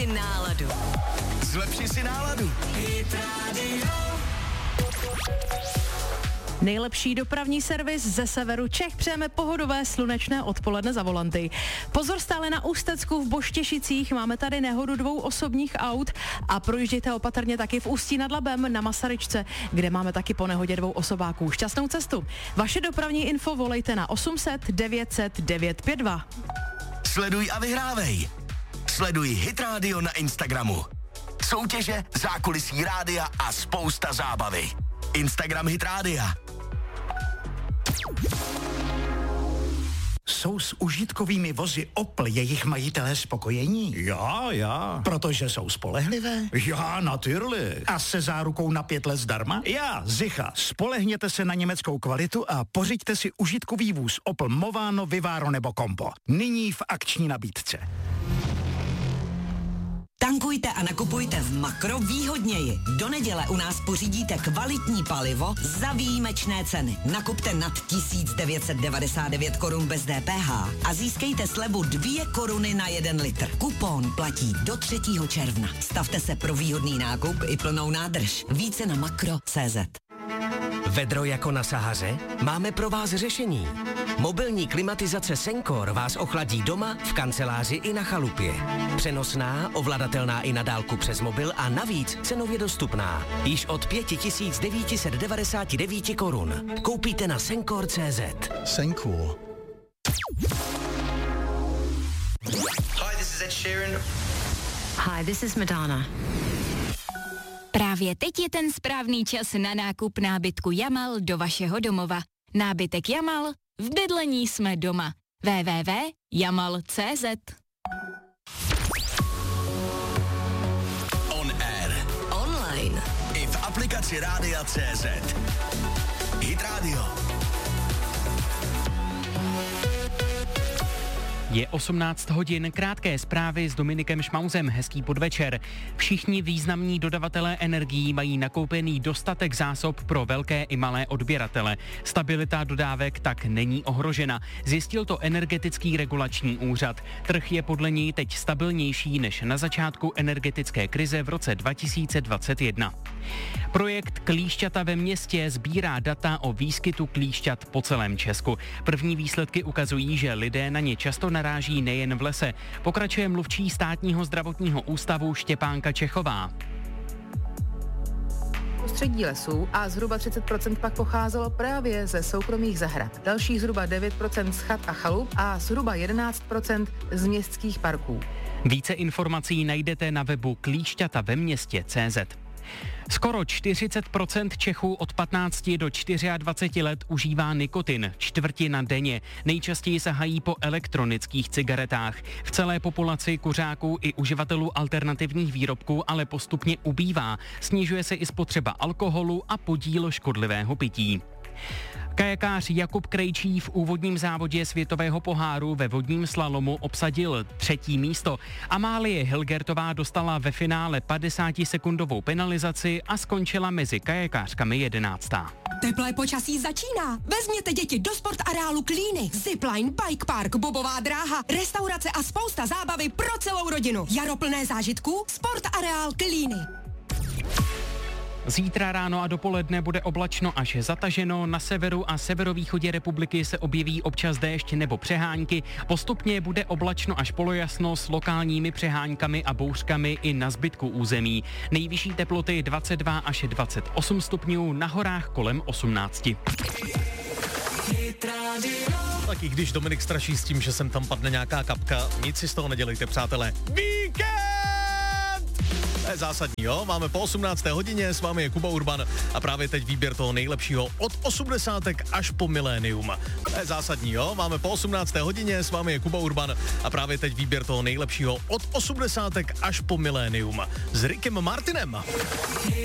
si náladu. Zlepši si náladu. Hit Radio. Nejlepší dopravní servis ze severu Čech. Přejeme pohodové slunečné odpoledne za volanty. Pozor stále na Ústecku v Boštěšicích. Máme tady nehodu 2 osobních aut a projíždějte opatrně taky v Ústí nad Labem na Masaryčce, kde máme taky po nehodě 2 osobáků šťastnou cestu. Vaše dopravní info volejte na 800 900 952. Sleduj a vyhrávej. Sleduj Hit Radio na Instagramu. Soutěže, zákulisí rádia a spousta zábavy. Instagram Hit Rádia. Jsou s užitkovými vozy Opel jejich majitelé spokojení? Ja. Protože jsou spolehlivé? Ja, natürlich. A se zárukou na 5 let zdarma? Ja, sicher. Spolehněte se na německou kvalitu a pořiďte si užitkový vůz Opel Movano, Vivaro nebo Combo. Nyní v akční nabídce. Tankujte a nakupujte v Makro výhodněji. Do neděle u nás pořídíte kvalitní palivo za výjimečné ceny. Nakupte nad 1999 korun bez DPH a získejte slevu 2 koruny na 1 litr. Kupon platí do 3. června. Stavte se pro výhodný nákup i plnou nádrž. Více na makro.cz. Vedro jako na Sahaře? Máme pro vás řešení. Mobilní klimatizace Sencor vás ochladí doma, v kanceláři i na chalupě. Přenosná, ovladatelná i na dálku přes mobil a navíc cenově dostupná. Již od 5999 korun. Koupíte na Sencor.cz. Sencor. Hi, this is Ed Sheeran. Hi, this is Madonna. Právě teď je ten správný čas na nákup nábytku Jamal do vašeho domova. Nábytek Jamal, v bydlení jsme doma. www.jamal.cz. On air. Online. I v aplikaci Rádia.cz. Hit Radio. Je 18 hodin, krátké zprávy s Dominikem Šmauzem, hezký podvečer. Všichni významní dodavatelé energií mají nakoupený dostatek zásob pro velké i malé odběratele. Stabilita dodávek tak není ohrožena, zjistil to Energetický regulační úřad. Trh je podle něj teď stabilnější než na začátku energetické krize v roce 2021. Projekt Klíšťata ve městě sbírá data o výskytu klíšťat po celém Česku. První výsledky ukazují, že lidé na ně často naráží nejen v lese. Pokračuje mluvčí Státního zdravotního ústavu Štěpánka Čechová. Prostředí lesů a zhruba 30% pak pocházelo právě ze soukromých zahrad. Dalších zhruba 9% z chat a chalup a zhruba 11% z městských parků. Více informací najdete na webu klíšťataveměstě.cz. Skoro 40% Čechů od 15 do 24 let užívá nikotin, 1/4 denně. Nejčastěji sahají po elektronických cigaretách. V celé populaci kuřáků i uživatelů alternativních výrobků ale postupně ubývá. Snižuje se i spotřeba alkoholu a podíl škodlivého pití. Kajakář Jakub Krejčí v úvodním závodě světového poháru ve vodním slalomu obsadil 3. místo. Amálie Hilgertová dostala ve finále 50sekundovou penalizaci a skončila mezi kajakářkami 11. Teplé počasí začíná. Vezměte děti do sportareálu Klíny. Zipline, bike park, bobová dráha, restaurace a spousta zábavy pro celou rodinu. Jaro plné zážitků, sportareál Klíny. Zítra ráno a dopoledne bude oblačno až zataženo, na severu a severovýchodě republiky se objeví občas déšť nebo přehánky, postupně bude oblačno až polojasno s lokálními přeháňkami a bouřkami i na zbytku území. Nejvyšší teploty 22 až 28 stupňů, na horách kolem 18. Tak i když Dominik straší s tím, že sem tam padne nějaká kapka, nic si z toho nedělejte, přátelé. Víkend! To je zásadní, jo? Máme po 18. hodině, s vámi je Kuba Urban a právě teď výběr toho nejlepšího od 80 až po milénium. To je zásadní, jo? Máme po 18. hodině, s vámi je Kuba Urban a právě teď výběr toho nejlepšího od 80 až po milénium s Rickem Martinem.